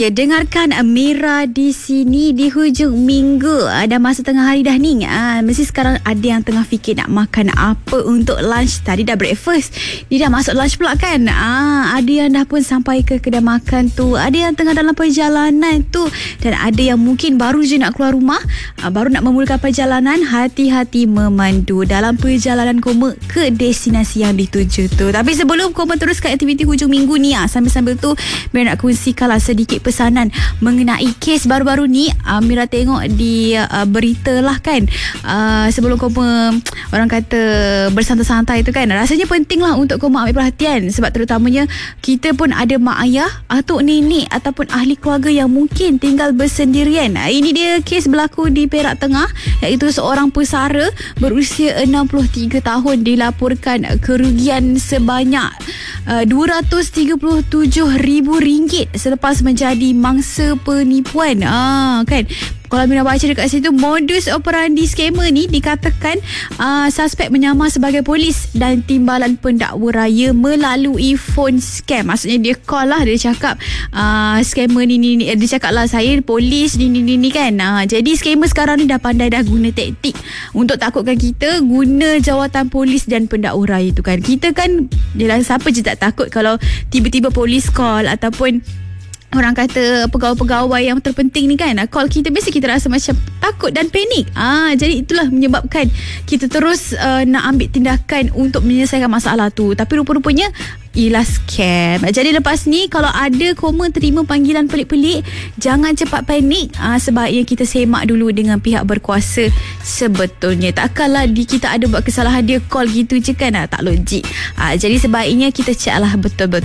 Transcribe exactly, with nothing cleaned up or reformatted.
Ya, dengarkan Mira di sini di hujung minggu. Ah, dah masa tengah hari dah ni. Ah, mesti sekarang ada yang tengah fikir nak makan apa untuk lunch. Tadi dah breakfast, dia dah masuk lunch pula kan. Ah, ada yang dah pun sampai ke kedai makan tu. Ada yang tengah dalam perjalanan tu. Dan ada yang mungkin baru je nak keluar rumah. Ah, baru nak memulakan perjalanan. Hati-hati memandu dalam perjalanan koma ke destinasi yang dituju tu. Tapi sebelum koma teruskan aktiviti hujung minggu ni, ah, sambil-sambil tu Mira nak kongsikanlah sedikit pesanan mengenai kes baru-baru ni. uh, Mira tengok di uh, berita lah kan. uh, Sebelum koma orang kata bersantai-santai tu kan, rasanya penting lah untuk koma ambil perhatian. Sebab terutamanya kita pun ada mak ayah, atuk nenek ataupun ahli keluarga yang mungkin tinggal bersendirian. uh, Ini dia kes berlaku di Perak Tengah, iaitu seorang pesara berusia enam puluh tiga tahun dilaporkan kerugian sebanyak uh, dua ratus tiga puluh tujuh ribu ringgit selepas menjadi mangsa penipuan. Ah, kan? Kalau Mira baca dekat situ, modus operandi skamer ni dikatakan uh, suspek menyamar sebagai polis dan timbalan pendakwa raya melalui phone scam. Maksudnya dia call lah, dia cakap uh, skamer ni, ni, ni dia cakap lah saya polis ni ni ni, ni kan. Uh, jadi skamer sekarang ni dah pandai dah guna taktik untuk takutkan kita, guna jawatan polis dan pendakwa raya tu kan. Kita kan, yelah, siapa je tak takut kalau tiba-tiba polis call ataupun orang kata pegawai-pegawai yang terpenting ni kan call kita, biasa kita rasa macam takut dan panik. Ah, jadi itulah menyebabkan kita terus uh, nak ambil tindakan untuk menyelesaikan masalah tu. Tapi rupa-rupanya ialah scam. Jadi lepas ni kalau ada koma terima panggilan pelik-pelik, jangan cepat panik. Ah, sebaiknya kita semak dulu dengan pihak berkuasa sebetulnya. Takkanlah di kita ada buat kesalahan dia call gitu je kan. Ah, tak logik. Ah, jadi sebaiknya kita check lah betul-betul.